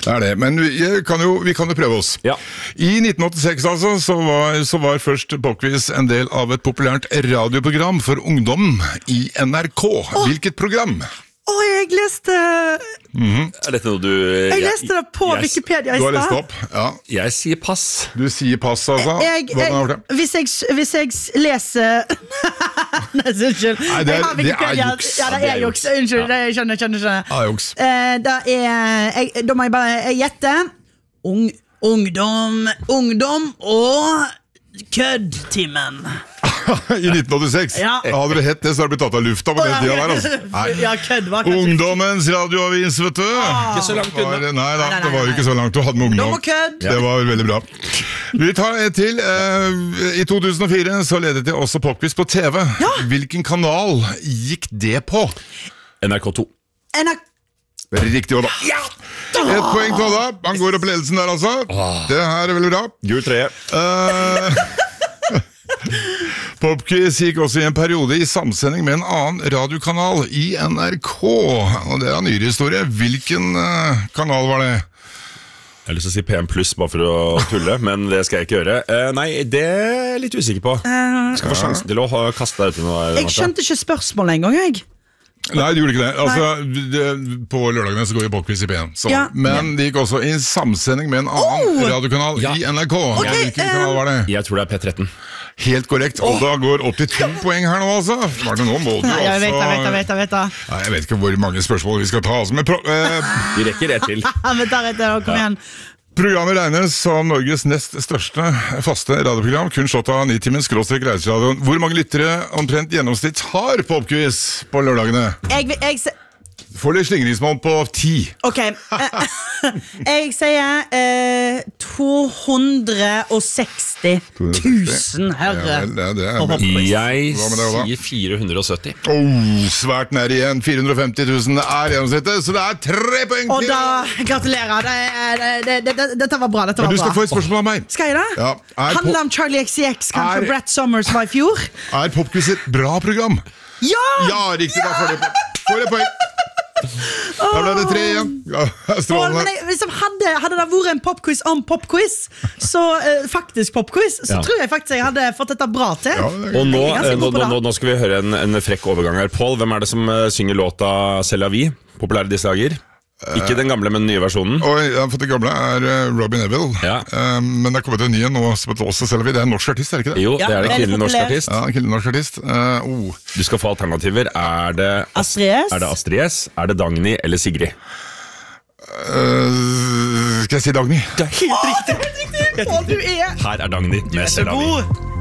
Det er det, men vi kan jo prøve oss. Ja. I 1986 altså, så var først Popquiz en del av et populært radioprogram for ungdom i NRK. Hvilket program? Jeg leste Er dette noe du... Jeg leste det på Wikipedia i Du har lest stad. opp? Ja. Jeg sier pass. Du sier pass, altså. Hvis jeg leser Nei, unnskyld. Nei, det er juks. Ja, det er juks. Unnskyld, jeg skjønner. Ja, juks. Da må jeg bare gjette. Ungdom og køddtimen. I 1986? Ja. Hadde du hett det, så hadde du blitt tatt av lufta på den tida der, altså. Nei. Ja, kødd var kanskje Ungdommens radioavis, vet du. Ikke så langt unna. Nei, det var jo ikke så langt. Du hadde med ungdom. Ungdom og kødd. Det var veldig bra. Vi tar et til. I 2004 så ledet jeg også Popquiz på TV. Ja. Hvilken kanal gikk det på? NRK2. Riktig, Odda. Ja. Et poeng til Odda. Han går opp ledelsen der, altså. Det her er veldig bra. Gul 3. Popquiz gikk også i en periode i samsending med en annen radiokanal i NRK. Og det er en nyere historie. Hvilken kanal var det? Jeg har lyst til å si PM+, bare for å tulle, men det skal jeg ikke gjøre. Nei, det er jeg litt usikker på. Skal få sjansen til å kaste deg ut i noe. Jeg skjønte ikke spørsmålet en gang, jeg. Nei, det gjorde ikke det. Altså, på lørdagene så går jo Popquiz i P1. Ja. Men det gikk også i samsending med en annen radiokanal i NRK. Hvilken kanal var det? Jeg tror det er P13. Helt korrekt. Odda går opp til 2 poeng her nå, altså. Nå må du Jeg vet altså... det. Nei, jeg vet ikke hvor mange spørsmål vi skal ta. Altså, men Vi rekker ett til. Kom igjen. Programmet regnes som Norges nest største faste radioprogram, kun slått av 9-timens/reiseradioen. Hvor mange lyttere omtrent gjennomsnitt har Popquiz på lørdagene? Får litt slingringsmål på 10. Ok, jeg sier 260 000 herre. Jeg sier 470. Svært nær igjen. 450 000 er gjennomsnittet, så det er 3 poeng til. Og da, gratulerer. Dette var bra. Men du skal få et spørsmål av meg. Skal jeg det? Ja, handler om Charlie XCX, kanskje Brett Summers var i fjor. Er Popquiz et bra program? Ja! Ja, riktig, da får det poeng. Da ble det 3 igjen. Men hadde det vært en popquiz om popquiz, så faktisk popquiz, så tror jeg faktisk jeg hadde fått dette bra til. Og nå skal vi høre en frekk overgang her. Paul, hvem er det som synger låta C'est la vie? Populær i disse dager? Ikke den gamle, men den nye versjonen. For det gamle er Robin Neville. Men det er kommet en ny nå, som heter også Selvi. Det er en norsk artist, er det ikke det? Jo, det er en kvinnelig norsk artist. Ja, en kvinnelig norsk artist. Du skal få alternativer. Er det Astrid S? Er det Dagny eller Sigrid? Skal jeg si Dagny? Det er helt riktig! Her er Dagny med C'est la vie.